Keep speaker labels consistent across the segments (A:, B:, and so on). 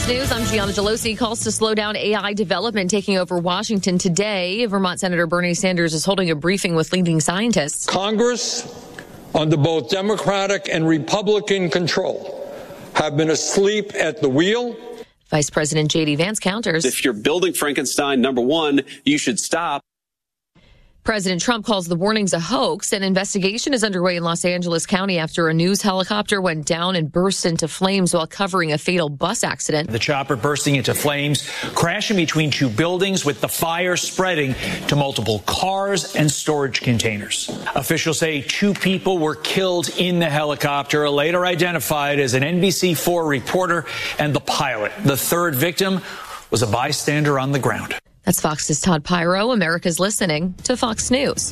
A: Fox News, I'm Gianna Gelosi. Calls to slow down AI development taking over Washington today. Vermont Senator Bernie Sanders is holding a briefing with leading scientists.
B: Congress, under both Democratic and Republican control, have been asleep at the wheel.
A: Vice President J.D. Vance counters.
C: If you're building Frankenstein, number one, you should stop.
A: President Trump calls the warnings a hoax. An investigation is underway in Los Angeles County after a news helicopter went down and burst into flames while covering a fatal bus accident.
D: The chopper bursting into flames, crashing between two buildings with the fire spreading to multiple cars and storage containers. Officials say 2 people were killed in the helicopter, later identified as an NBC4 reporter and the pilot. The third victim was a bystander on the ground.
A: That's Fox's Todd Pyro. America's listening to Fox News.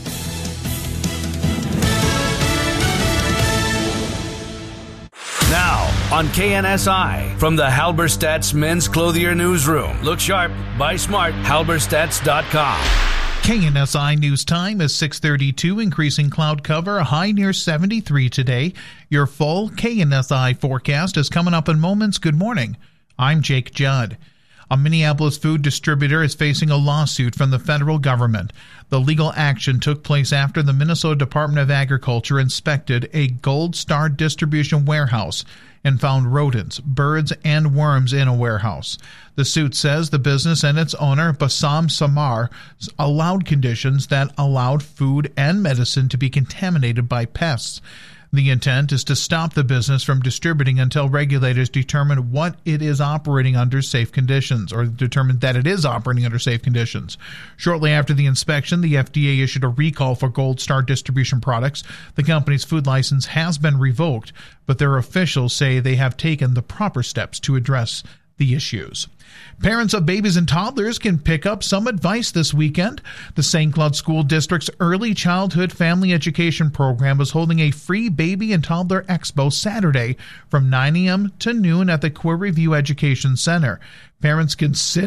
E: Now on KNSI from the Halberstadt's Men's Clothier Newsroom. Look sharp, buy smart, halberstadts.com.
F: KNSI News Time is 6:32, increasing cloud cover, a high near 73 today. Your full KNSI forecast is coming up in moments. Good morning. I'm Jake Judd. A Minneapolis food distributor is facing a lawsuit from the federal government. The legal action took place after the Minnesota Department of Agriculture inspected a Gold Star distribution warehouse and found rodents, birds, and worms in a warehouse. The suit says the business and its owner, Bassam Samar, allowed conditions that allowed food and medicine to be contaminated by pests. The intent is to stop the business from distributing until regulators determine what it is operating under safe conditions, or determine that it is operating under safe conditions. Shortly after the inspection, the FDA issued a recall for Gold Star distribution products. The company's food license has been revoked, but their officials say they have taken the proper steps to address the issues. Parents of babies and toddlers can pick up some advice this weekend. The St. Cloud School District's Early Childhood Family Education Program is holding a free baby and toddler expo Saturday from 9 a.m. to noon at the Query View Education Center. Parents can sit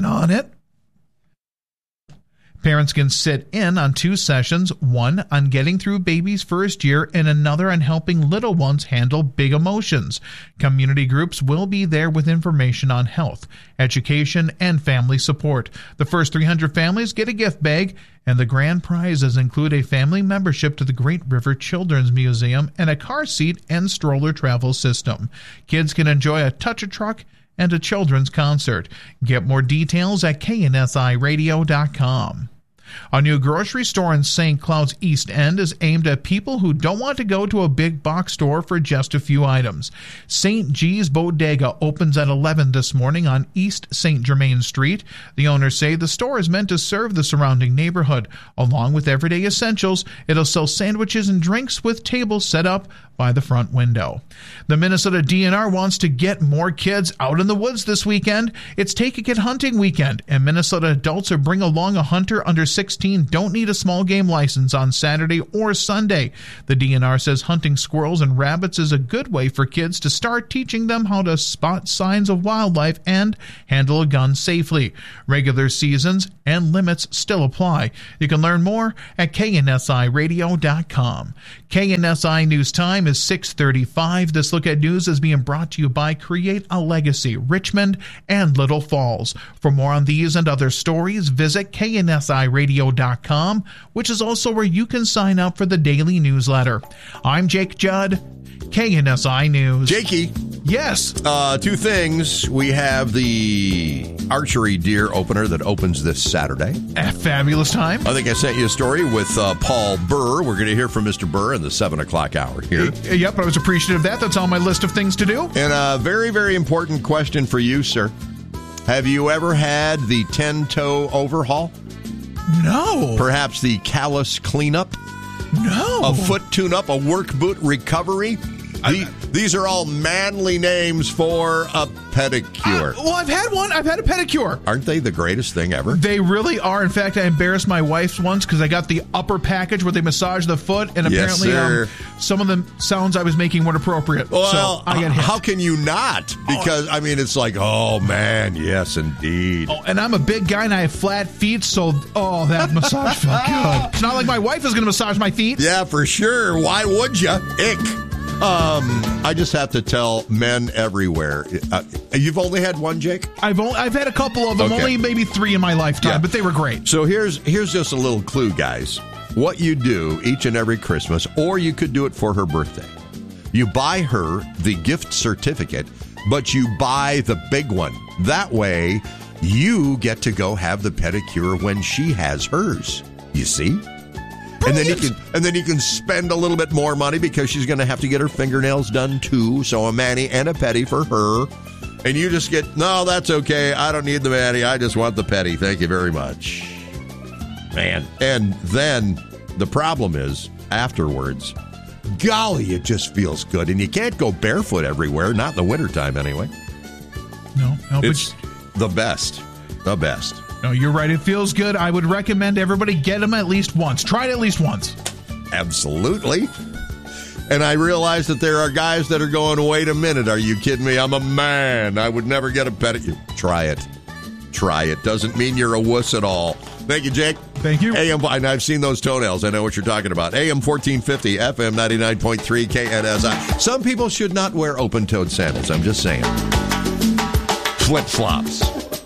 F: in on 2 sessions, one on getting through baby's first year and another on helping little ones handle big emotions. Community groups will be there with information on health, education, and family support. The first 300 families get a gift bag, and the grand prizes include a family membership to the Great River Children's Museum and a car seat and stroller travel system. Kids can enjoy a touch-a-truck and a children's concert. Get more details at KNSIRadio.com. A new grocery store in St. Cloud's East End is aimed at people who don't want to go to a big box store for just a few items. St. G's Bodega opens at 11 this morning on East St. Germain Street. The owners say the store is meant to serve the surrounding neighborhood. Along with everyday essentials, it'll sell sandwiches and drinks with tables set up by the front window. The Minnesota DNR wants to get more kids out in the woods this weekend. It's Take a Kid Hunting Weekend, and Minnesota adults who bring along a hunter under 16 don't need a small game license on Saturday or Sunday. The DNR says hunting squirrels and rabbits is a good way for kids to start teaching them how to spot signs of wildlife and handle a gun safely. Regular seasons and limits still apply. You can learn more at KNSIRadio.com. KNSI News Time is 6:35. This look at news is being brought to you by Create a Legacy, Richmond and Little Falls. For more on these and other stories, visit KNSIRadio.com, which is also where you can sign up for the daily newsletter. I'm Jake Judd, KNSI News.
G: Jakey.
F: Yes.
G: 2 things. We have the archery deer opener that opens this Saturday.
F: A fabulous time.
G: I think I sent you a story with Paul Burr. We're going to hear from Mr. Burr in the 7 o'clock hour here.
F: Yep, I was appreciative of that. That's on my list of things to do.
G: And a very, very important question for you, sir. Have you ever had the 10-toe overhaul?
F: No.
G: Perhaps the callus cleanup?
F: No.
G: A foot tune-up? A work boot recovery? These are all manly names for a pedicure.
F: Well, I've had one. I've had a pedicure.
G: Aren't they the greatest thing ever?
F: They really are. In fact, I embarrassed my wife once because I got the upper package where they massage the foot, and apparently some of the sounds I was making weren't appropriate.
G: Well,
F: so I got hit.
G: How can you not? Because, I mean, it's like, oh, man, yes, indeed.
F: Oh, and I'm a big guy, and I have flat feet, so, that massage felt good. It's not like my wife is going to massage my feet.
G: Yeah, for sure. Why would you? Ick. I just have to tell men everywhere. You've only had one, Jake?
F: I've had a couple of them,
G: Okay.
F: only maybe 3 in my lifetime,
G: Yeah.
F: but they were great.
G: So here's just a little clue, guys. What you do each and every Christmas, or you could do it for her birthday. You buy her the gift certificate, but you buy the big one. That way, you get to go have the pedicure when she has hers. You see? And then you can spend a little bit more money because she's going to have to get her fingernails done too. So a mani and a pedi for her. And you just get, no, that's okay. I don't need the mani. I just want the pedi. Thank you very much. Man. And then the problem is afterwards, golly, it just feels good. And you can't go barefoot everywhere, not in the wintertime anyway.
F: No,
G: It's the best. The best.
F: No, you're right. It feels good. I would recommend everybody get them at least once. Try it at least once.
G: Absolutely. And I realize that there are guys that are going, wait a minute, are you kidding me? I'm a man. I would never get a pedicure. Try it. Try it. Doesn't mean you're a wuss at all. Thank you, Jake.
F: Thank you.
G: And I've seen those toenails. I know what you're talking about. AM 1450, FM 99.3, KNSI. Some people should not wear open-toed sandals. I'm just saying. Flip-flops.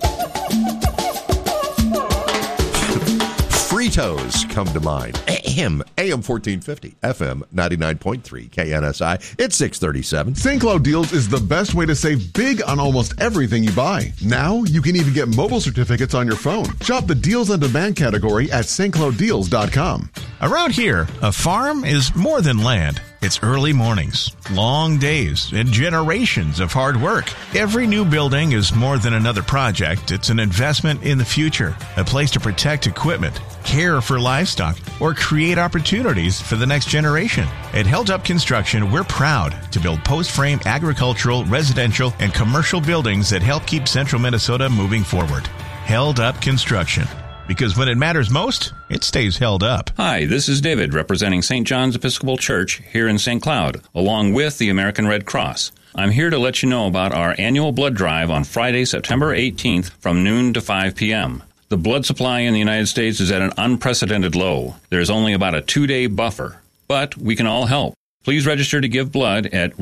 G: Fritos come to mind. AM 1450, FM 99.3, KNSI. It's 637.
H: St. Cloud Deals is the best way to save big on almost everything you buy. Now, you can even get mobile certificates on your phone. Shop the Deals on Demand category at stclouddeals.com.
I: Around here, a farm is more than land. It's early mornings, long days, and generations of hard work. Every new building is more than another project. It's an investment in the future, a place to protect equipment, care for livestock, or create opportunities for the next generation. At Held Up Construction, we're proud to build post-frame agricultural, residential, and commercial buildings that help keep central Minnesota moving forward. Held Up Construction. Because when it matters most, it stays held up.
J: Hi, this is David representing St. John's Episcopal Church here in St. Cloud, along with the American Red Cross. I'm here to let you know about our annual blood drive on Friday, September 18th from noon to 5 p.m. The blood supply in the United States is at an unprecedented low. There's only about a 2-day buffer, but we can all help. Please register to give blood at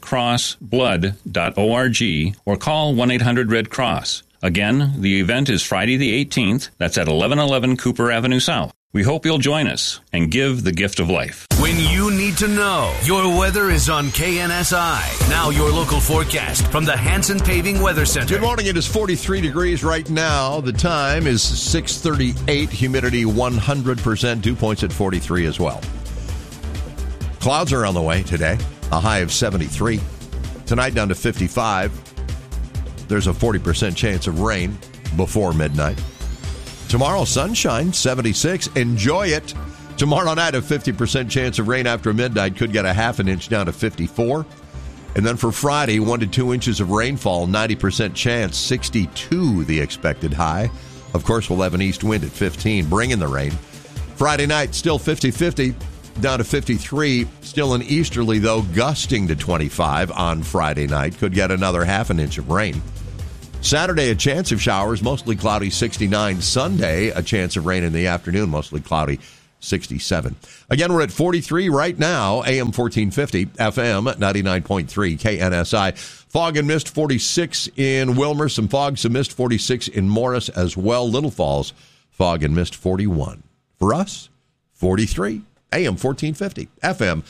J: redcrossblood.org or call 1-800-RED-CROSS. Again, the event is Friday the 18th. That's at 1111 Cooper Avenue South. We hope you'll join us and give the gift of life.
E: When you need to know, your weather is on KNSI. Now your local forecast from the Hanson Paving Weather Center.
G: Good morning. It is 43 degrees right now. The time is 6:38. Humidity 100%. Dew points at 43 as well. Clouds are on the way today. A high of 73. Tonight down to 55. There's a 40% chance of rain before midnight. Tomorrow, sunshine, 76. Enjoy it. Tomorrow night, a 50% chance of rain after midnight. Could get a half an inch down to 54. And then for Friday, 1 to 2 inches of rainfall, 90% chance, 62 the expected high. Of course, we'll have an east wind at 15, bringing the rain. Friday night, still 50-50, down to 53. Still an easterly, though, gusting to 25 on Friday night. Could get another half an inch of rain. Saturday, a chance of showers, mostly cloudy, 69. Sunday, a chance of rain in the afternoon, mostly cloudy, 67. Again, we're at 43 right now, AM 1450, FM 99.3, KNSI. Fog and mist, 46 in Wilmer. Some fog, some mist, 46 in Morris as well. Little Falls, fog and mist, 41. For us, 43, AM 1450, FM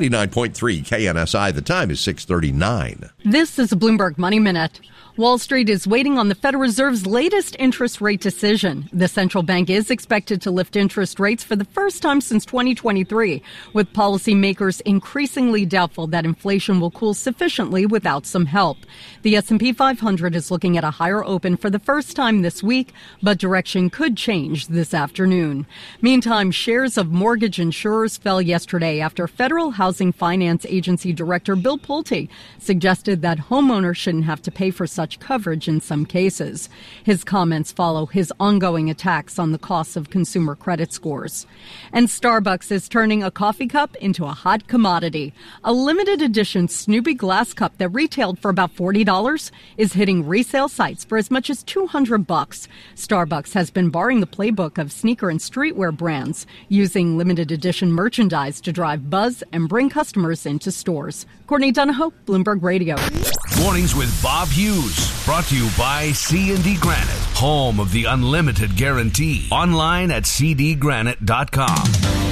G: 99.3, KNSI. The time is 6:39.
K: This is a Bloomberg Money Minute. Wall Street is waiting on the Federal Reserve's latest interest rate decision. The central bank is expected to lift interest rates for the first time since 2023, with policymakers increasingly doubtful that inflation will cool sufficiently without some help. The S&P 500 is looking at a higher open for the first time this week, but direction could change this afternoon. Meantime, shares of mortgage insurers fell yesterday after Federal Housing Finance Agency Director Bill Pulte suggested that homeowners shouldn't have to pay for such coverage in some cases. His comments follow his ongoing attacks on the costs of consumer credit scores. And Starbucks is turning a coffee cup into a hot commodity. A limited edition Snoopy glass cup that retailed for about $40 is hitting resale sites for as much as $200. Starbucks has been borrowing the playbook of sneaker and streetwear brands, using limited edition merchandise to drive buzz and and bring customers into stores. Courtney Donahoe, Bloomberg Radio.
E: Mornings with Bob Hughes. Brought to you by C&D Granite, home of the unlimited guarantee. Online at cdgranite.com.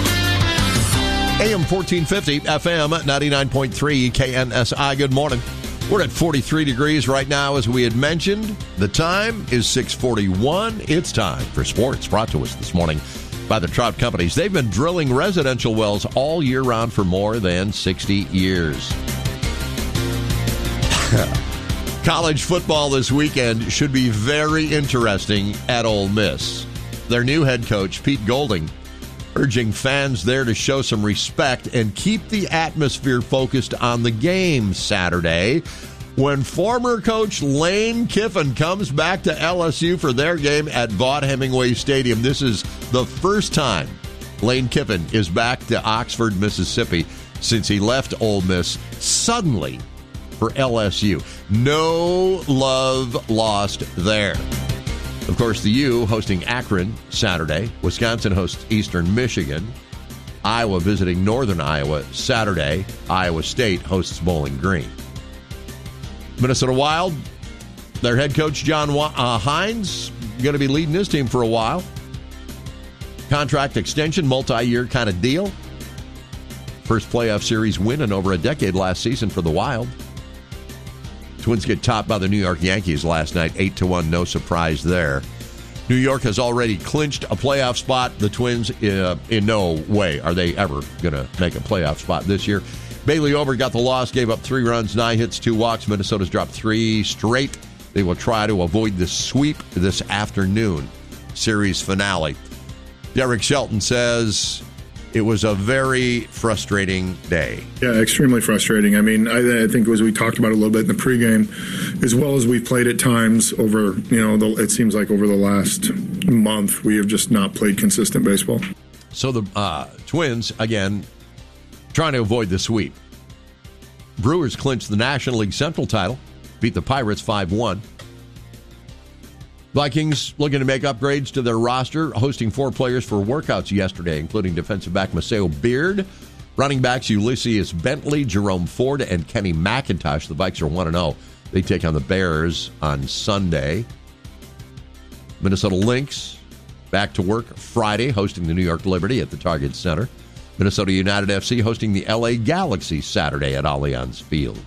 G: AM 1450, FM 99.3, KNSI. Good morning. We're at 43 degrees right now, as we had mentioned. The time is 6:41. It's time for sports, brought to us this morning by the Trout Companies. They've been drilling residential wells all year round for more than 60 years. College football this weekend should be very interesting at Ole Miss. Their new head coach, Pete Golding, urging fans there to show some respect and keep the atmosphere focused on the game Saturday when former coach Lane Kiffin comes back to LSU for their game at Vaught Hemingway Stadium. This is the first time Lane Kiffin is back to Oxford, Mississippi since he left Ole Miss suddenly for LSU. No love lost there. Of course, the U hosting Akron Saturday. Wisconsin hosts Eastern Michigan. Iowa visiting Northern Iowa Saturday. Iowa State hosts Bowling Green. Minnesota Wild, their head coach John Hines, going to be leading his team for a while. Contract extension, multi-year kind of deal. First playoff series win in over a decade last season for the Wild. Twins get topped by the New York Yankees last night, 8-1. No surprise there. New York has already clinched a playoff spot. The Twins, in no way are they ever going to make a playoff spot this year. Bailey Ober got the loss, gave up 3 runs, 9 hits, 2 walks. Minnesota's dropped 3 straight. They will try to avoid the sweep this afternoon. Series finale. Derek Shelton says it was a very frustrating day.
L: Yeah, extremely frustrating. I mean, I think as we talked about a little bit in the pregame, as well as we've played at times over, it seems like over the last month, we have just not played consistent baseball.
G: So the Twins, again, trying to avoid the sweep. Brewers clinched the National League Central title, beat the Pirates 5-1. Vikings looking to make upgrades to their roster, hosting 4 players for workouts yesterday, including defensive back Maceo Beard, running backs Ulysses Bentley, Jerome Ford, and Kenny McIntosh. The Vikes are 1-0. They take on the Bears on Sunday. Minnesota Lynx back to work Friday, hosting the New York Liberty at the Target Center. Minnesota United FC hosting the LA Galaxy Saturday at Allianz Field.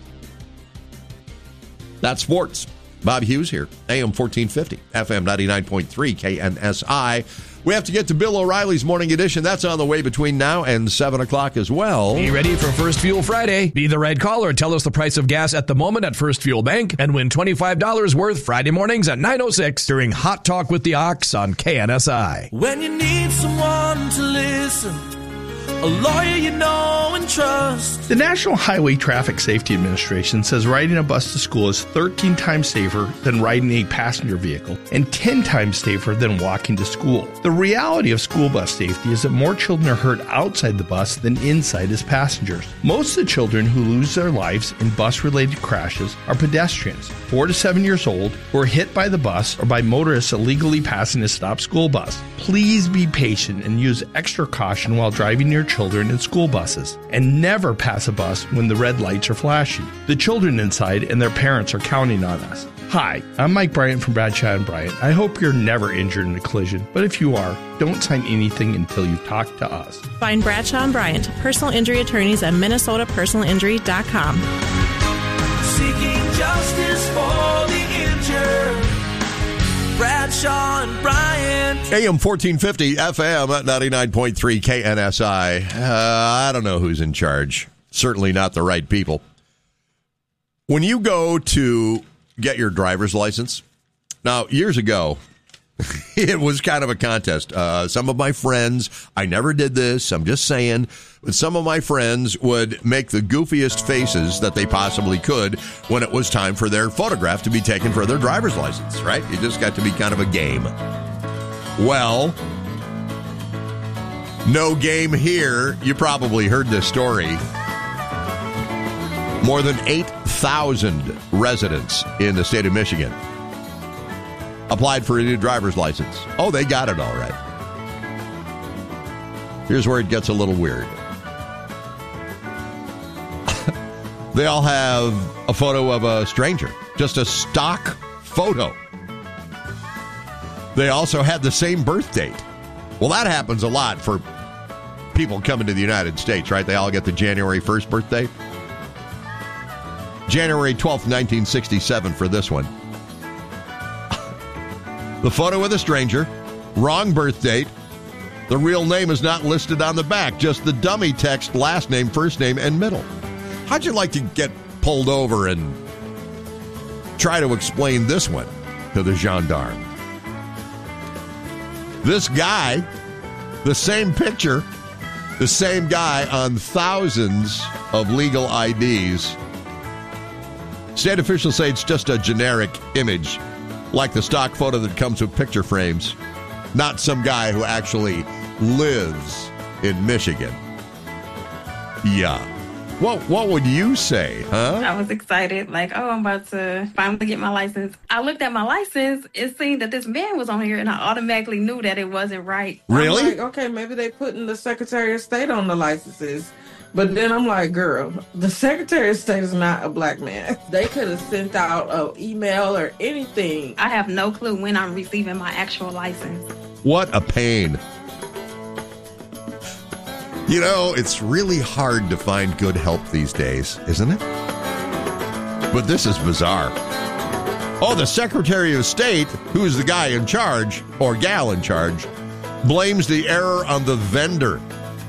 G: That's sports. Bob Hughes here, AM 1450, FM 99.3, KNSI. We have to get to Bill O'Reilly's Morning Edition. That's on the way between now and 7 o'clock as well.
M: Be ready for First Fuel Friday. Be the right caller. Tell us the price of gas at the moment at First Fuel Bank and win $25 worth Friday mornings at 9:06 during Hot Talk with the Ox on KNSI.
N: When you need someone to listen, a lawyer you know and trust.
O: The National Highway Traffic Safety Administration says riding a bus to school is 13 times safer than riding a passenger vehicle and 10 times safer than walking to school. The reality of school bus safety is that more children are hurt outside the bus than inside as passengers. Most of the children who lose their lives in bus-related crashes are pedestrians, 4 to 7 years old, who are hit by the bus or by motorists illegally passing a stopped school bus. Please be patient and use extra caution while driving your children in school buses, and never pass a bus when the red lights are flashing. The children inside and their parents are counting on us. Hi, I'm Mike Bryant from Bradshaw & Bryant. I hope you're never injured in a collision, but if you are, don't sign anything until you talk to us.
P: Find Bradshaw & Bryant, personal injury attorneys at minnesotapersonalinjury.com.
N: Seeking justice for the injured. Bradshaw and Bryant.
G: AM 1450, FM at 99.3 KNSI. I don't know who's in charge. Certainly not the right people. When you go to get your driver's license, now, years ago, it was kind of a contest. Some of my friends, I never did this, I'm just saying, but some of my friends would make the goofiest faces that they possibly could when it was time for their photograph to be taken for their driver's license, right? It just got to be kind of a game. Well, no game here. You probably heard this story. More than 8,000 residents in the state of Michigan applied for a new driver's license. Oh, they got it all right. Here's where it gets a little weird. They all have a photo of a stranger, just a stock photo. They also had the same birth date. Well, that happens a lot for people coming to the United States, right? They all get the January 1st birthday. January 12th, 1967 for this one. The photo of the stranger, wrong birth date. The real name is not listed on the back, just the dummy text, last name, first name, and middle. How'd you like to get pulled over and try to explain this one to the gendarme? This guy, the same picture, the same guy on thousands of legal IDs. State officials say it's just a generic image, like the stock photo that comes with picture frames, not some guy who actually lives in Michigan. Yeah. What would you say, huh?
Q: I was excited, like, oh, I'm about to finally get my license. I looked at my license, it seemed that this man was on here, and I automatically knew that it wasn't right.
G: Really?
R: I'm like, okay, maybe they putting the Secretary of State on the licenses. But then I'm like, girl, the Secretary of State is not a black man. They could have sent out an email or anything.
Q: I have no clue when I'm receiving my actual license.
G: What a pain. You know, it's really hard to find good help these days, isn't it? But this is bizarre. Oh, the Secretary of State, who is the guy in charge, or gal in charge, blames the error on the vendor.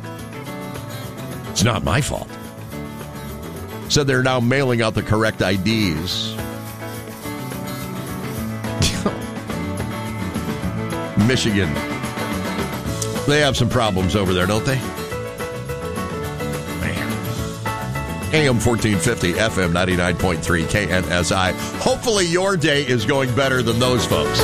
G: It's not my fault. Said they're now mailing out the correct IDs. Michigan. They have some problems over there, don't they? AM 1450, FM 99.3, KNSI. Hopefully your day is going better than those folks.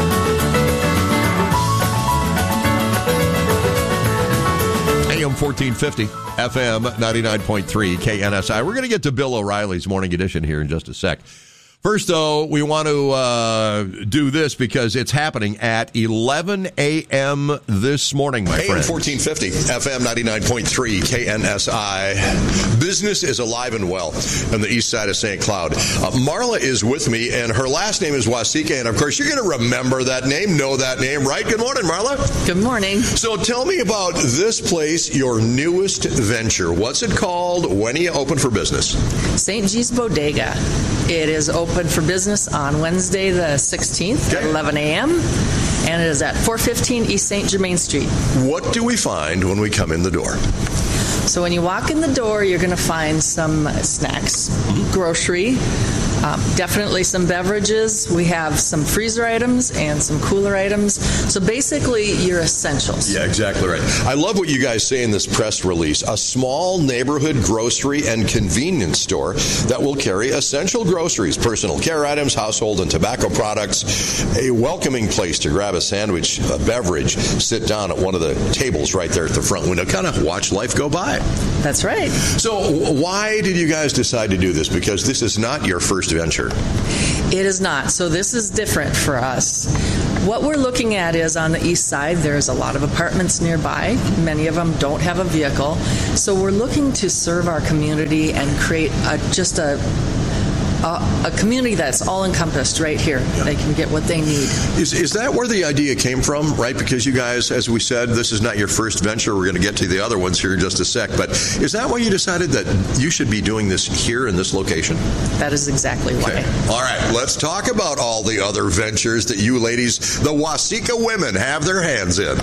G: AM 1450, FM 99.3, KNSI. We're going to get to Bill O'Reilly's Morning Edition here in just a sec. First, though, we want to do this because it's happening at 11 a.m. this morning, my friend.
S: AM 1450, FM 99.3, KNSI. Business is alive and well on the east side of St. Cloud. Marla is with me, and her last name is Wasika, and of course, you're going to remember that name, know that name, right? Good morning, Marla.
T: Good morning.
S: So tell me about this place, your newest venture. What's it called? When are you open for business?
T: St. G's Bodega. It is open for business on Wednesday the 16th at 11 a.m. and it is at 415 East St. Germain Street.
S: What do we find when we come in the door?
T: So when you walk in the door, you're going to find some snacks, grocery, definitely some beverages. We have some freezer items and some cooler items. So basically, your essentials.
S: Yeah, exactly right. I love what you guys say in this press release. A small neighborhood grocery and convenience store that will carry essential groceries, personal care items, household and tobacco products. A welcoming place to grab a sandwich, a beverage, sit down at one of the tables right there at the front window, kind of watch life go by.
T: That's right.
S: So why did you guys decide to do this? Because this is not your first venture.
T: It is not. So this is different for us. What we're looking at is on the east side, there's a lot of apartments nearby. Many of them don't have a vehicle. So we're looking to serve our community and create just a community that's all encompassed right here. Yeah. They can get what they need.
S: Is that where the idea came from, right? Because you guys, as we said, this is not your first venture. We're going to get to the other ones here in just a sec. But is that why you decided that you should be doing this here in this location?
T: That is exactly why.
S: All right, let's talk about all the other ventures that you ladies, the Wasika women, have their hands in.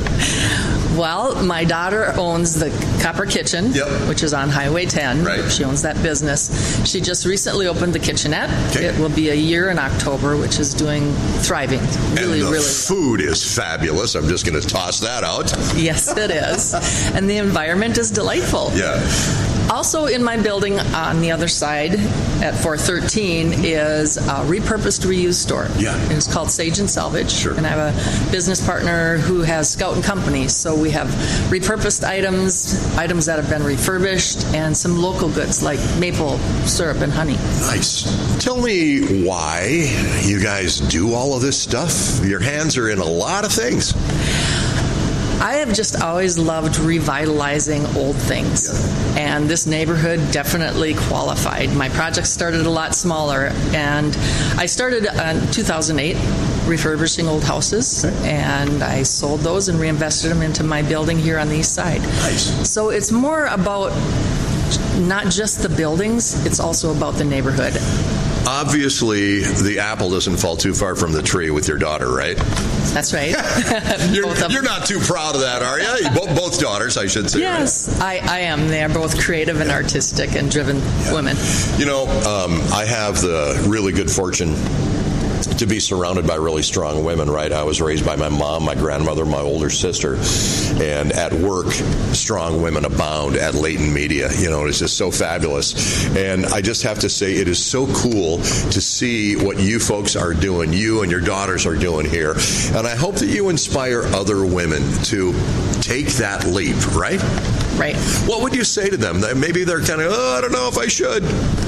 T: Well, my daughter owns the Copper Kitchen, which is on Highway 10.
S: Right.
T: She owns that business. She just recently opened the kitchenette. Okay. It will be a year in October, which is thriving. Really,
S: and the
T: really
S: food is fabulous. I'm just going to toss that out.
T: Yes, it is. And the environment is delightful.
S: Yeah.
T: Also in my building on the other side at 413 is a repurposed reuse store.
S: Yeah.
T: It's called Sage and Salvage.
S: Sure.
T: And I have a business partner who has Scout and Company. So we have repurposed items that have been refurbished, and some local goods like maple syrup and honey.
S: Nice. Tell me why you guys do all of this stuff. Your hands are in a lot of things.
T: I have just always loved revitalizing old things, and this neighborhood definitely qualified. My project started a lot smaller, and I started in 2008 refurbishing old houses, and I sold those and reinvested them into my building here on the east side.
G: Nice.
T: So it's more about not just the buildings, it's also about the neighborhood.
S: Obviously, the apple doesn't fall too far from the tree with your daughter, right?
T: That's right.
S: You're not too proud of that, are you? Both daughters, I should say.
T: Yes, right? I am. They are both creative and artistic and driven women.
S: You know, I have the really good fortune to be surrounded by really strong women, right? I was raised by my mom, my grandmother, my older sister, and at work, strong women abound at Leighton Media. You know, it's just so fabulous. And I just have to say, it is so cool to see what you folks are doing, you and your daughters are doing here. And I hope that you inspire other women to take that leap, right?
T: Right.
S: What would you say to them? Maybe they're kind of, I don't know if I should.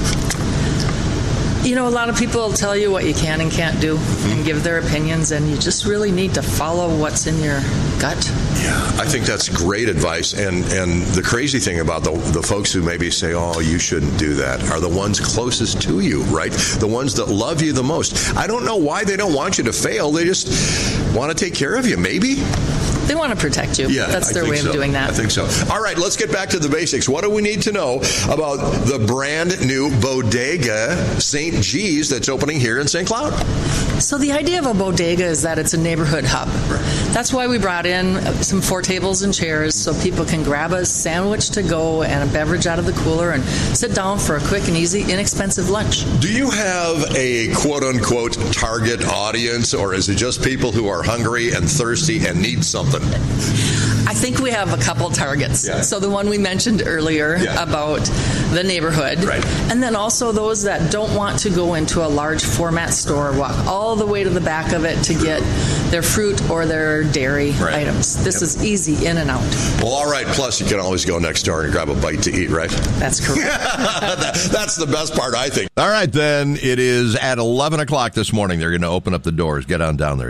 T: You know, a lot of people will tell you what you can and can't do and give their opinions, and you just really need to follow what's in your gut.
S: Yeah, I think that's great advice. And the crazy thing about the folks who maybe say, oh, you shouldn't do that, are the ones closest to you, right? The ones that love you the most. I don't know why they don't want you to fail. They just want to take care of you, maybe?
T: They want to protect you.
S: Yeah,
T: that's their way of doing that.
S: I think so. All right, let's get back to the basics. What do we need to know about the brand new Bodega St. G's that's opening here in St. Cloud?
T: So the idea of a bodega is that it's a neighborhood hub. That's why we brought in some 4 tables and chairs so people can grab a sandwich to go and a beverage out of the cooler and sit down for a quick and easy, inexpensive lunch.
S: Do you have a quote-unquote target audience, or is it just people who are hungry and thirsty and need something?
T: I think we have a couple targets. Yeah. So the one we mentioned earlier about the neighborhood.
S: Right.
T: And then also those that don't want to go into a large format store, walk all the way to the back of it to get their fruit or their dairy items. This is easy in and out.
S: Well, all right. Plus, you can always go next door and grab a bite to eat, right?
T: That's correct.
S: That's the best part, I think. All right, then. It is at 11 o'clock this morning. They're going to open up the doors. Get on down there.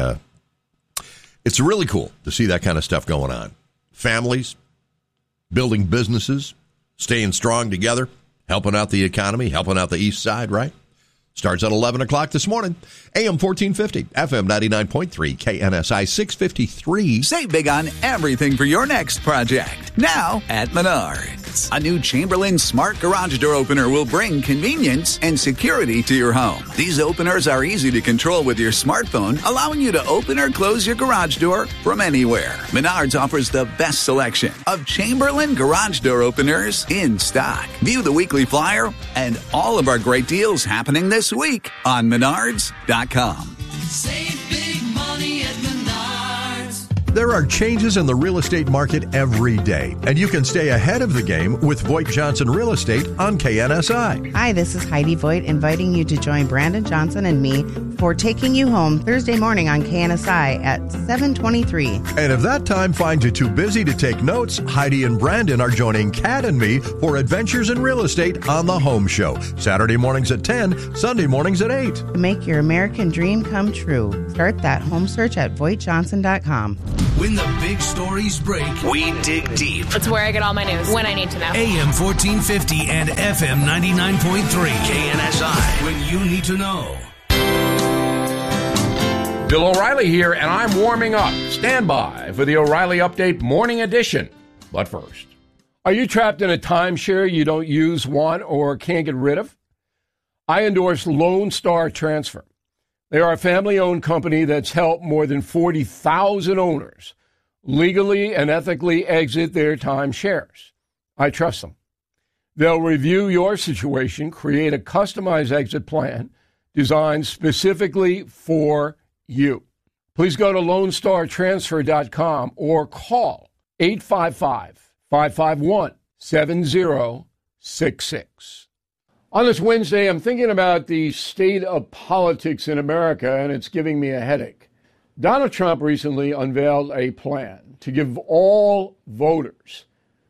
S: It's really cool to see that kind of stuff going on. Families, building businesses, staying strong together, helping out the economy, helping out the east side, right? Starts at 11 o'clock this morning. AM 1450, FM 99.3, KNSI 653.
U: Save big on everything for your next project. Now at Menards. A new Chamberlain Smart Garage Door Opener will bring convenience and security to your home. These openers are easy to control with your smartphone, allowing you to open or close your garage door from anywhere. Menards offers the best selection of Chamberlain Garage Door Openers in stock. View the weekly flyer and all of our great deals happening this week on Menards.com.
N: Save big money at Menards.
G: There are changes in the real estate market every day, and you can stay ahead of the game with Voigt Johnson Real Estate on KNSI.
V: Hi, this is Heidi Voigt, inviting you to join Brandon Johnson and me for Taking You Home Thursday morning on KNSI at 7:23.
G: And if that time finds you too busy to take notes, Heidi and Brandon are joining Kat and me for Adventures in Real Estate on the Home Show. Saturday mornings at 10, Sunday mornings at 8.
V: To make your American dream come true, start that home search at VoigtJohnson.com.
E: When the big stories break, we dig deep.
W: It's where I get all my news when I need to know.
E: AM 1450 and FM 99.3 KNSI. When you need to know.
X: Bill O'Reilly here, and I'm warming up. Stand by for the O'Reilly Update Morning Edition. But first, are you trapped in a timeshare you don't use, want, or can't get rid of? I endorse Lone Star Transfer. They are a family-owned company that's helped more than 40,000 owners legally and ethically exit their timeshares. I trust them. They'll review your situation, create a customized exit plan designed specifically for you. Please go to LoneStarTransfer.com or call 855-551-7066. On this Wednesday, I'm thinking about the state of politics in America, and it's giving me a headache. Donald Trump recently unveiled a plan to give all voters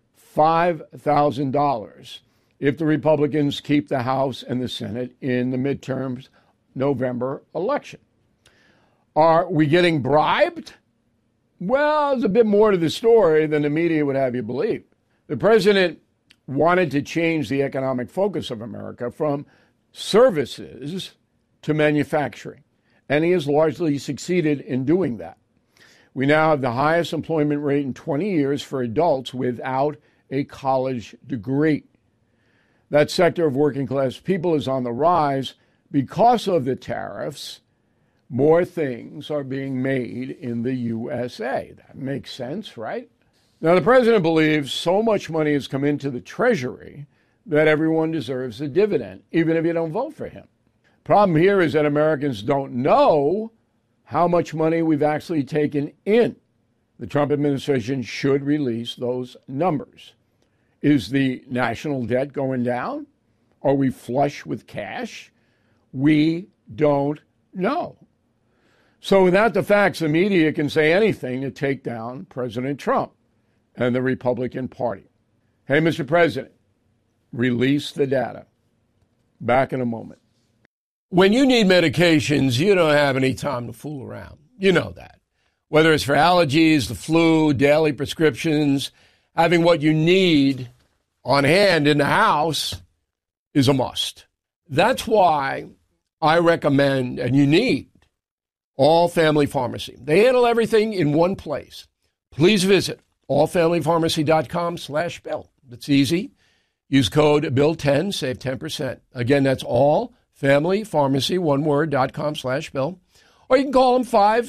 X: $5,000 if the Republicans keep the House and the Senate in the midterms November election. Are we getting bribed? Well, there's a bit more to the story than the media would have you believe. The president wanted to change the economic focus of America from services to manufacturing, and he has largely succeeded in doing that. We now have the highest employment rate in 20 years for adults without a college degree. That sector of working class people is on the rise because of the tariffs. More things are being made in the USA. That makes sense, right? Now, the president believes so much money has come into the Treasury that everyone deserves a dividend, even if you don't vote for him. Problem here is that Americans don't know how much money we've actually taken in. The Trump administration should release those numbers. Is the national debt going down? Are we flush with cash? We don't know. So without the facts, the media can say anything to take down President Trump and the Republican Party. Hey, Mr. President, release the data. Back in a moment. When you need medications, you don't have any time to fool around. You know that. Whether it's for allergies, the flu, daily prescriptions, having what you need on hand in the house is a must. That's why I recommend, and you need, All Family Pharmacy. They handle everything in one place. Please visit allfamilypharmacy.com/bill. It's easy. Use code BILL10, save 10%. Again, that's allfamilypharmacy, one word, .com/bill. Or you can call them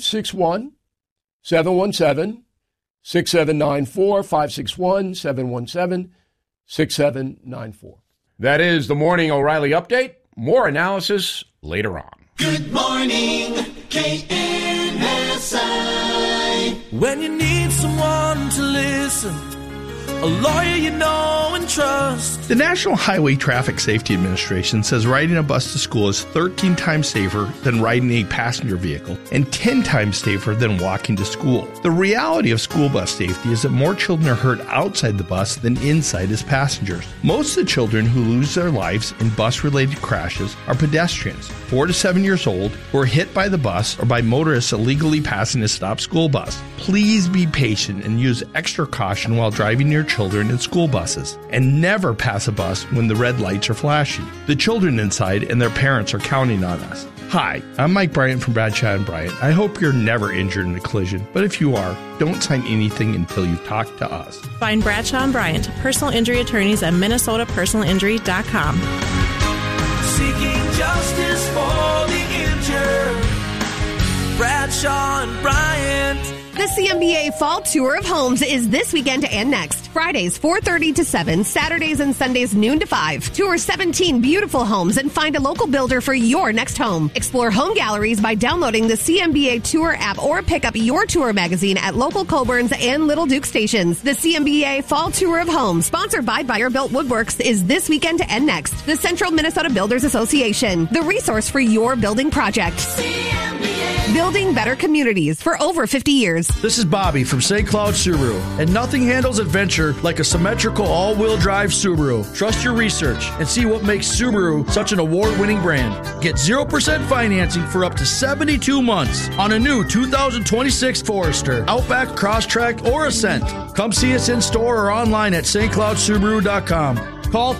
X: 561-717-6794, 561-717-6794. That is the Morning O'Reilly Update. More analysis later on.
N: Good morning, KNSI. When you need someone to listen, a lawyer you know and trust.
O: The National Highway Traffic Safety Administration says riding a bus to school is 13 times safer than riding a passenger vehicle and 10 times safer than walking to school. The reality of school bus safety is that more children are hurt outside the bus than inside as passengers. Most of the children who lose their lives in bus-related crashes are pedestrians, 4 to 7 years old, who are hit by the bus or by motorists illegally passing a stopped school bus. Please be patient and use extra caution while driving your children in school buses, and never pass a bus when the red lights are flashing. The children inside and their parents are counting on us. Hi, I'm Mike Bryant from Bradshaw & Bryant. I hope you're never injured in a collision, but if you are, don't sign anything until you talk to us.
P: Find Bradshaw & Bryant, personal injury attorneys at minnesotapersonalinjury.com.
N: Seeking justice for the injured. Bradshaw & Bryant.
A: The CMBA Fall Tour of Homes is this weekend and next. Fridays 4:30 to 7, Saturdays and Sundays noon to 5. Tour 17 beautiful homes and find a local builder for your next home. Explore home galleries by downloading the CMBA Tour app or pick up your tour magazine at local Coburn's and Little Duke stations. The CMBA Fall Tour of Homes, sponsored by Buyer Built Woodworks, is this weekend and next. The Central Minnesota Builders Association, the resource for your building project. CMBA. Building better communities for over 50 years.
B: This is Bobby from St. Cloud Subaru, and nothing handles adventure like a symmetrical all-wheel drive Subaru. Trust your research and see what makes Subaru such an award-winning brand. Get 0% financing for up to 72 months on a new 2026 Forester, Outback, Crosstrek, or Ascent. Come see us in store or online at stcloudsubaru.com. Call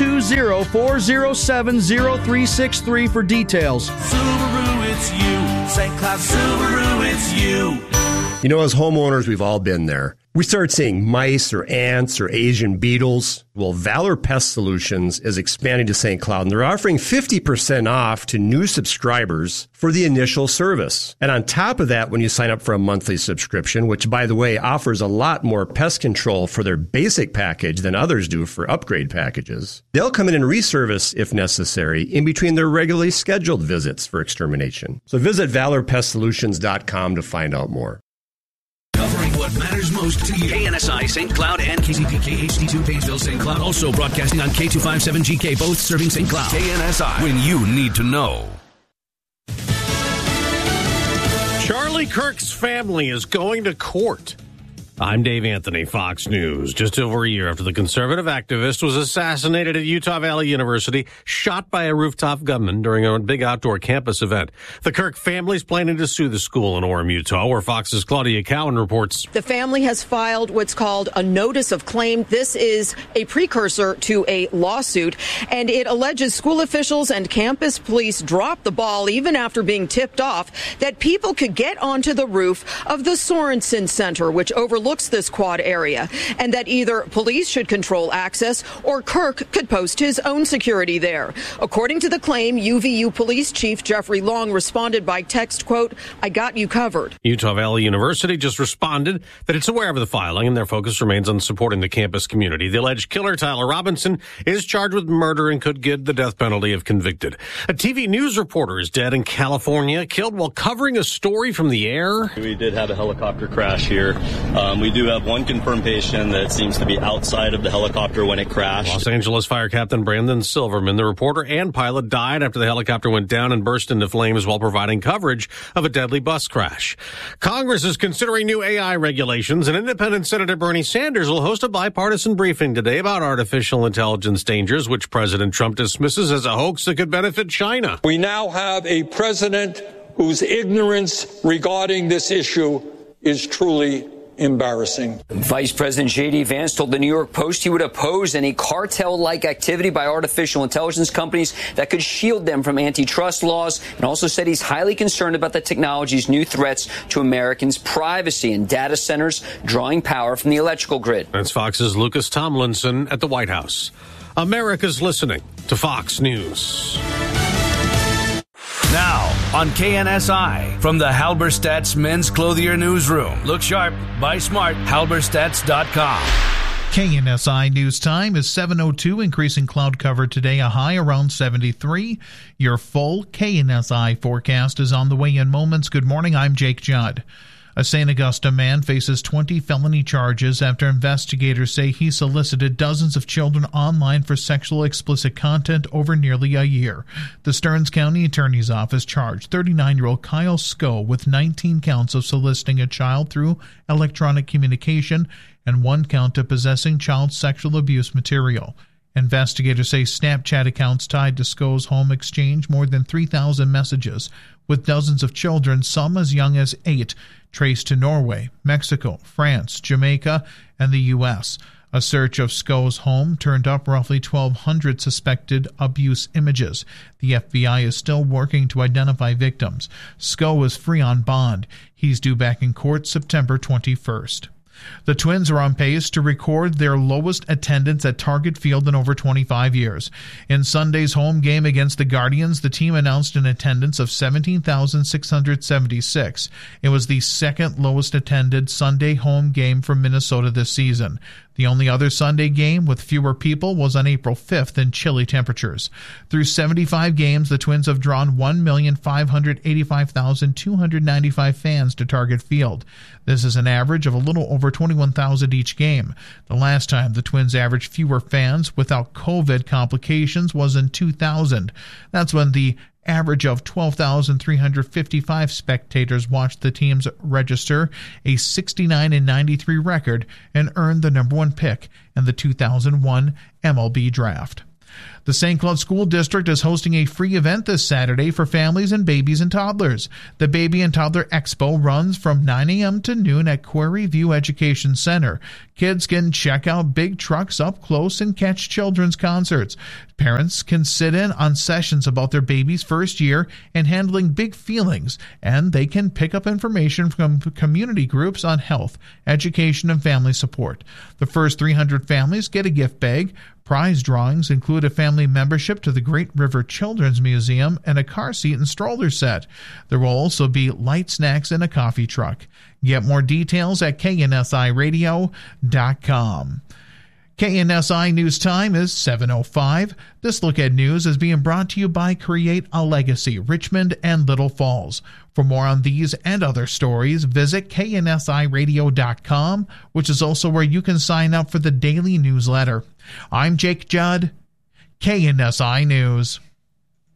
B: 320-407-0363 for details.
N: Subaru, it's you. St. Cloud Subaru, it's you.
C: You know, as homeowners, we've all been there. We start seeing mice or ants or Asian beetles. Well, Valor Pest Solutions is expanding to St. Cloud, and they're offering 50% off to new subscribers for the initial service. And on top of that, when you sign up for a monthly subscription, which, by the way, offers a lot more pest control for their basic package than others do for upgrade packages, they'll come in and reservice, if necessary, in between their regularly scheduled visits for extermination. So visit ValorPestSolutions.com to find out more.
E: Covering what matters most to you. KNSI St. Cloud and KCPK HD2 Painesville St. Cloud. Also broadcasting on K257GK, both serving St. Cloud. KNSI, when you need to know.
D: Charlie Kirk's family is going to court. I'm Dave Anthony, Fox News. Just over a year after the conservative activist was assassinated at Utah Valley University, shot by a rooftop gunman during a big outdoor campus event. The Kirk family's planning to sue the school in Orem, Utah, where Fox's Claudia Cowan reports.
F: The family has filed what's called a notice of claim. This is a precursor to a lawsuit, and it alleges school officials and campus police dropped the ball even after being tipped off that people could get onto the roof of the Sorensen Center, which overlooks this quad area, and that either police should control access or Kirk could post his own security there. According to the claim, UVU Police Chief Jeffrey Long responded by text, quote, "I got you covered."
D: Utah Valley University just responded that it's aware of the filing and their focus remains on supporting the campus community. The alleged killer, Tyler Robinson, is charged with murder and could get the death penalty if convicted. A TV news reporter is dead in California, killed while covering a story from the air.
H: We did have a helicopter crash here. We do have one confirmed patient that seems to be outside of the helicopter when it crashed.
D: Los Angeles Fire Captain Brandon Silverman, the reporter and pilot, died after the helicopter went down and burst into flames while providing coverage of a deadly bus crash. Congress is considering new AI regulations, and independent Senator Bernie Sanders will host a bipartisan briefing today about artificial intelligence dangers, which President Trump dismisses as a hoax that could benefit China.
I: We now have a president whose ignorance regarding this issue is truly embarrassing.
Y: Vice President J.D. Vance told the New York Post he would oppose any cartel-like activity by artificial intelligence companies that could shield them from antitrust laws, and also said he's highly concerned about the technology's new threats to Americans' privacy and data centers drawing power from the electrical grid.
D: That's Fox's Lucas Tomlinson at the White House. America's listening to Fox News.
E: Now on KNSI from the Halberstadt's Men's Clothier Newsroom. Look sharp, buy smart, halberstadts.com.
Z: KNSI News Time is 7:02, increasing cloud cover today, a high around 73. Your full KNSI forecast is on the way in moments. Good morning, I'm Jake Judd. A St. Augusta man faces 20 felony charges after investigators say he solicited dozens of children online for sexual explicit content over nearly a year. The Stearns County Attorney's Office charged 39-year-old Kyle Scoe with 19 counts of soliciting a child through electronic communication and 1 count of possessing child sexual abuse material. Investigators say Snapchat accounts tied to Scoe's home exchanged more than 3,000 messages with dozens of children, some as young as 8, traced to Norway, Mexico, France, Jamaica, and the U.S. A search of Scoe's home turned up roughly 1,200 suspected abuse images. The FBI is still working to identify victims. Scoe is free on bond. He's due back in court September 21st. The Twins are on pace to record their lowest attendance at Target Field in over 25 years. In Sunday's home game against the Guardians, the team announced an attendance of 17,676. It was the second lowest attended Sunday home game for Minnesota this season. The only other Sunday game with fewer people was on April 5th in chilly temperatures. Through 75 games, the Twins have drawn 1,585,295 fans to Target Field. This is an average of a little over 21,000 each game. The last time the Twins averaged fewer fans without COVID complications was in 2000. That's when the average of 12,355 spectators watched the teams register a 69-93 record and earned the number 1 pick in the 2001 MLB draft. The St. Cloud School District is hosting a free event this Saturday for families and babies and toddlers. The Baby and Toddler Expo runs from 9 a.m. to noon at Quarry View Education Center. Kids can check out big trucks up close and catch children's concerts. Parents can sit in on sessions about their baby's first year and handling big feelings, and they can pick up information from community groups on health, education, and family support. The first 300 families get a gift bag. Prize drawings include a family membership to the Great River Children's Museum and a car seat and stroller set. There will also be light snacks and a coffee truck. Get more details at KNSIRadio.com. KNSI News Time is 7:05. This Look at News is being brought to you by Create a Legacy, Richmond and Little Falls. For more on these and other stories, visit KNSIRadio.com, which is also where you can sign up for the daily newsletter. I'm Jake Judd, KNSI News.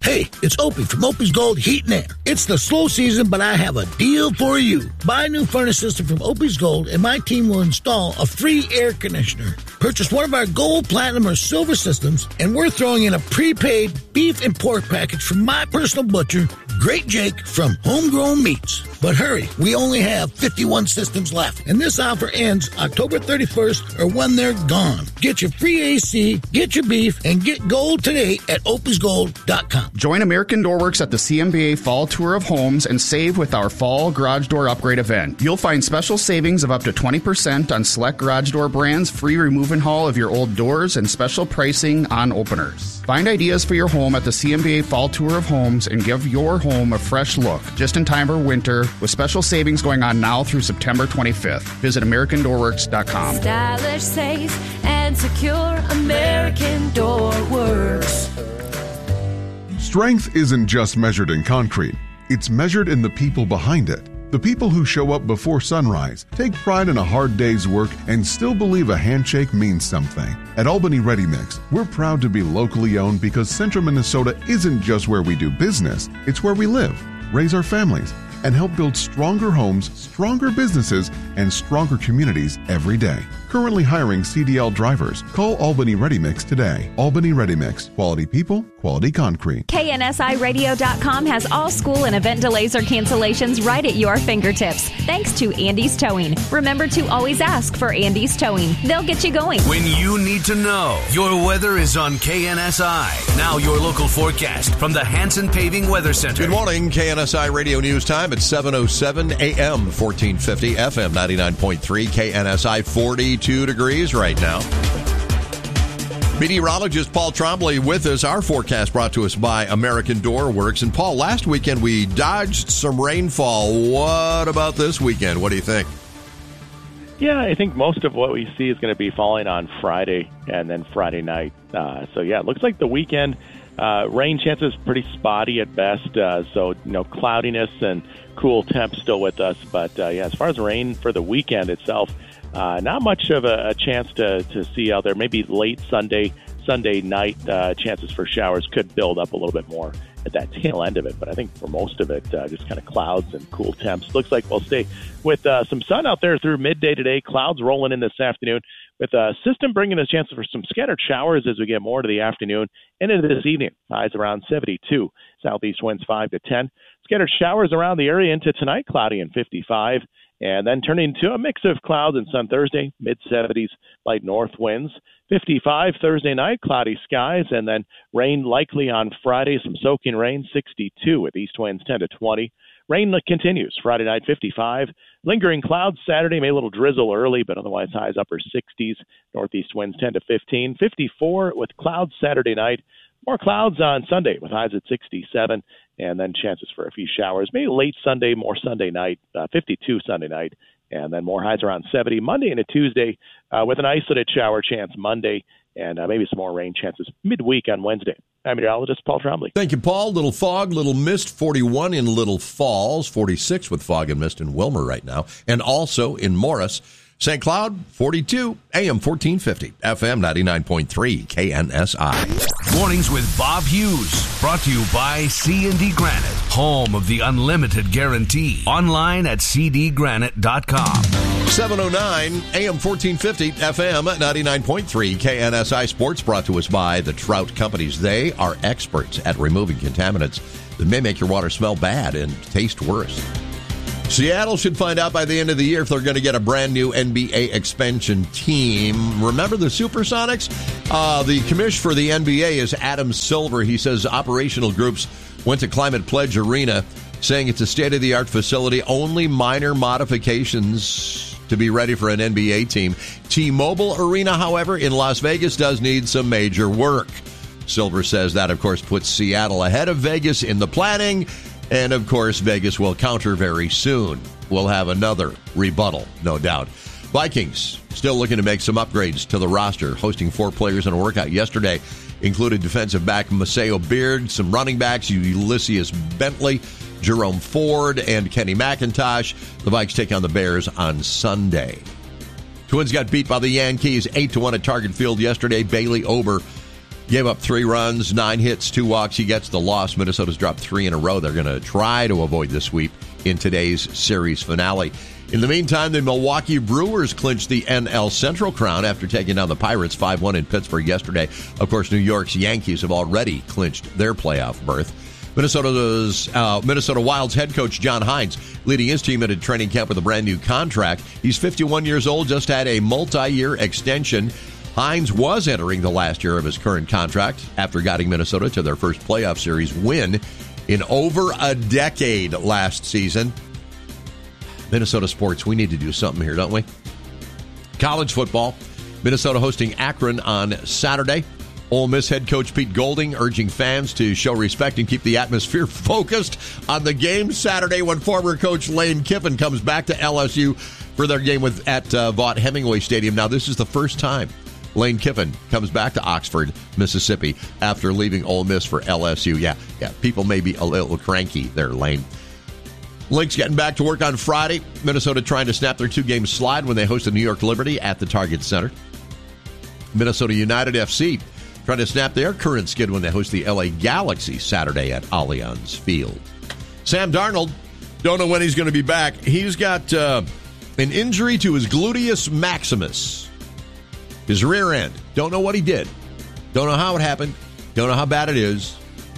J: Hey, it's Opie from Opie's Gold Heat and Air. It's the slow season, but I have a deal for you. Buy a new furnace system from Opie's Gold, and my team will install a free air conditioner. Purchase one of our gold, platinum, or silver systems, and we're throwing in a prepaid beef and pork package from my personal butcher, Great Jake from Homegrown Meats. But hurry, we only have 51 systems left, and this offer ends October 31st or when they're gone. Get your free AC, get your beef, and get gold today at opiesgold.com.
K: Join American Doorworks at the CMBA Fall Tour of Homes and save with our Fall Garage Door Upgrade event. You'll find special savings of up to 20% on select garage door brands, free remove and haul of your old doors, and special pricing on openers. Find ideas for your home at the CMBA Fall Tour of Homes and give your home a fresh look, just in time for winter, with special savings going on now through September 25th. Visit AmericanDoorworks.com.
L: Stylish, safe, and secure. American Doorworks.
M: Strength isn't just measured in concrete. It's measured in the people behind it. The people who show up before sunrise, take pride in a hard day's work, and still believe a handshake means something. At Albany Ready Mix, we're proud to be locally owned because Central Minnesota isn't just where we do business, it's where we live, raise our families, and help build stronger homes, stronger businesses, and stronger communities every day. Currently hiring CDL drivers. Call Albany Ready Mix today. Albany Ready Mix. Quality people, quality concrete.
Q: KNSIRadio.com has all school and event delays or cancellations right at your fingertips. Thanks to Andy's Towing. Remember to always ask for Andy's Towing. They'll get you going.
E: When you need to know, your weather is on KNSI. Now your local forecast from the Hanson Paving Weather Center.
G: Good morning, KNSI Radio News Time at 7:07 a.m. 1450 FM 99.3 KNSI 42 degrees right now. Meteorologist Paul Trombley with us. Our forecast brought to us by American Doorworks. And Paul, last weekend we dodged some rainfall. What about this weekend? What do you think?
R: Yeah, I think most of what we see is going to be falling on Friday and then Friday night. It looks like the weekend rain chances pretty spotty at best. Cloudiness and cool temps still with us. But as far as rain for the weekend itself, not much of a chance to see out there. Maybe late Sunday night, chances for showers could build up a little bit more at that tail end of it. But I think for most of it, just kind of clouds and cool temps. Looks like we'll stay with some sun out there through midday today. Clouds rolling in this afternoon with a system bringing us chances for some scattered showers as we get more to the afternoon and into this evening. Highs around 72. Southeast winds 5 to 10. Scattered showers around the area into tonight, cloudy and 55. And then turning to a mix of clouds and sun Thursday, mid-70s, light north winds. 55 Thursday night, cloudy skies, and then rain likely on Friday, some soaking rain, 62 with east winds 10 to 20. Rain continues Friday night, 55. Lingering clouds Saturday, maybe a little drizzle early, but otherwise highs upper 60s. Northeast winds 10 to 15. 54 with clouds Saturday night. More clouds on Sunday with highs at 67, and then chances for a few showers. Maybe late Sunday, more Sunday night, 52 Sunday night, and then more highs around 70. Monday into Tuesday with an isolated shower chance Monday, and maybe some more rain chances midweek on Wednesday. I'm meteorologist Paul Trombley.
G: Thank you, Paul. Little fog, little mist, 41 in Little Falls, 46 with fog and mist in Wilmer right now, and also in Morris. St. Cloud, 42, AM 1450, FM 99.3, KNSI.
E: Mornings with Bob Hughes, brought to you by C&D Granite, home of the unlimited guarantee. Online at cdgranite.com.
G: 709, AM 1450, FM 99.3, KNSI Sports, brought to us by the Trout Companies. They are experts at removing contaminants that may make your water smell bad and taste worse. Seattle should find out by the end of the year if they're going to get a brand new NBA expansion team. Remember the Supersonics? The commish for the NBA is Adam Silver. He says operational groups went to Climate Pledge Arena saying it's a state-of-the-art facility, only minor modifications to be ready for an NBA team. T-Mobile Arena, however, in Las Vegas does need some major work. Silver says that, of course, puts Seattle ahead of Vegas in the planning. And, of course, Vegas will counter very soon. We'll have another rebuttal, no doubt. Vikings still looking to make some upgrades to the roster, hosting 4 players in a workout yesterday. Included defensive back Maceo Beard, some running backs, Ulysses Bentley, Jerome Ford, and Kenny McIntosh. The Vikes take on the Bears on Sunday. Twins got beat by the Yankees 8-1 at Target Field yesterday. Bailey Ober Gave up 3 runs, 9 hits, 2 walks. He gets the loss. Minnesota's dropped 3 in a row. They're going to try to avoid the sweep in today's series finale. In the meantime, the Milwaukee Brewers clinched the NL Central crown after taking down the Pirates 5-1 in Pittsburgh yesterday. Of course, New York's Yankees have already clinched their playoff berth. Minnesota Wild's head coach John Hines leading his team into training camp with a brand new contract. He's 51 years old, just had a multi-year extension. Hines was entering the last year of his current contract after guiding Minnesota to their first playoff series win in over a decade last season. Minnesota sports, we need to do something here, don't we? College football, Minnesota hosting Akron on Saturday. Ole Miss head coach Pete Golding urging fans to show respect and keep the atmosphere focused on the game Saturday when former coach Lane Kiffin comes back to LSU for their game at Vaught Hemingway Stadium. Now, this is the first time Lane Kiffin comes back to Oxford, Mississippi after leaving Ole Miss for LSU. Yeah, people may be a little cranky there, Lane. Lynx getting back to work on Friday. Minnesota trying to snap their 2-game slide when they host the New York Liberty at the Target Center. Minnesota United FC trying to snap their current skid when they host the LA Galaxy Saturday at Allianz Field. Sam Darnold, don't know when he's going to be back. He's got an injury to his gluteus maximus, his rear end. Don't know what he did. Don't know how it happened. Don't know how bad it is.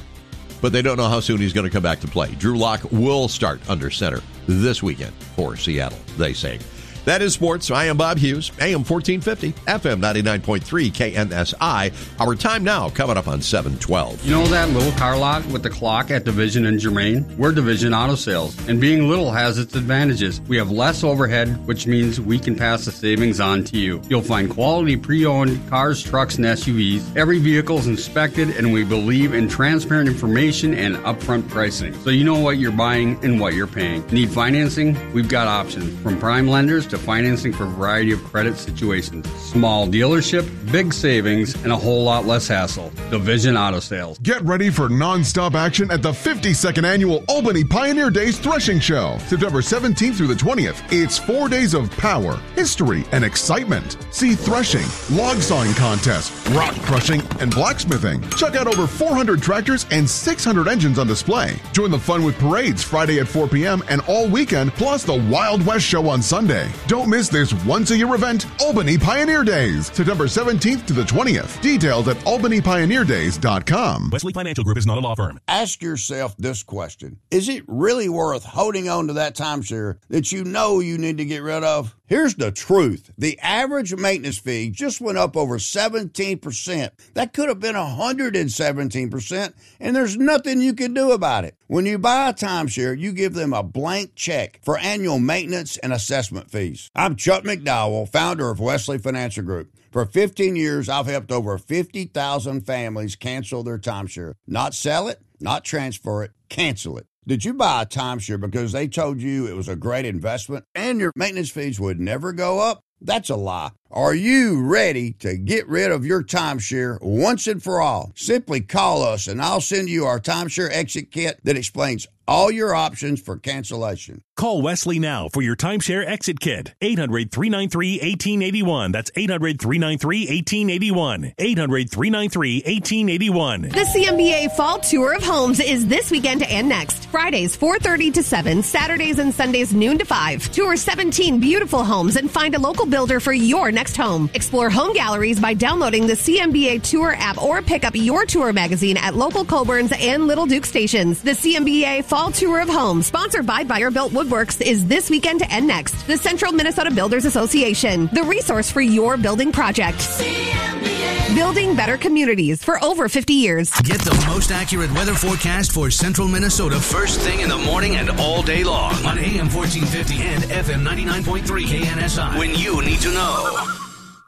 G: But they don't know how soon he's going to come back to play. Drew Lock will start under center this weekend for Seattle, they say. That is sports. I am Bob Hughes, AM 1450, FM 99.3, KNSI. Our time now, coming up on 7:12.
S: You know that little car lot with the clock at Division and Germain? We're Division Auto Sales, and being little has its advantages. We have less overhead, which means we can pass the savings on to you. You'll find quality pre-owned cars, trucks, and SUVs. Every vehicle is inspected, and we believe in transparent information and upfront pricing, so you know what you're buying and what you're paying. Need financing? We've got options, from prime lenders to financing for a variety of credit situations. Small dealership, big savings, and a whole lot less hassle. Division Auto Sales.
M: Get ready for non-stop action at the 52nd Annual Albany Pioneer Days Threshing Show, September 17th through the 20th. It's 4 days of power, history, and excitement. See threshing, log sawing contests, rock crushing, and blacksmithing. Check out over 400 tractors and 600 engines on display. Join the fun with parades Friday at 4 p.m. and all weekend, plus the Wild West Show on Sunday. Don't miss this once-a-year event, Albany Pioneer Days, September 17th to the 20th. Details at albanypioneerdays.com.
T: Wesley Financial Group is not a law firm.
U: Ask yourself this question. Is it really worth holding on to that timeshare that you know you need to get rid of? Here's the truth. The average maintenance fee just went up over 17%. That could have been 117%, and there's nothing you can do about it. When you buy a timeshare, you give them a blank check for annual maintenance and assessment fees. I'm Chuck McDowell, founder of Wesley Financial Group. For 15 years, I've helped over 50,000 families cancel their timeshare. Not sell it, not transfer it, cancel it. Did you buy a timeshare because they told you it was a great investment and your maintenance fees would never go up? That's a lie. Are you ready to get rid of your timeshare once and for all? Simply call us and I'll send you our timeshare exit kit that explains all your options for cancellation.
T: Call Wesley now for your timeshare exit kit. 800-393-1881. That's 800-393-1881. 800-393-1881.
A: The CMBA Fall Tour of Homes is this weekend and next. Fridays 4:30 to 7, Saturdays and Sundays noon to 5. Tour 17 beautiful homes and find a local builder for your next home. Explore home galleries by downloading the CMBA Tour app or pick up your tour magazine at local Coborn's and Little Duke stations. The CMBA Fall Tour of Homes, sponsored by Buyer Built Woodworks, is this weekend and next. The Central Minnesota Builders Association, the resource for your building project. CMBA. Building better communities for over 50 years.
E: Get the most accurate weather forecast for Central Minnesota first thing in the morning and all day long on AM 1450 and FM 99.3 KNSI. When you need to know.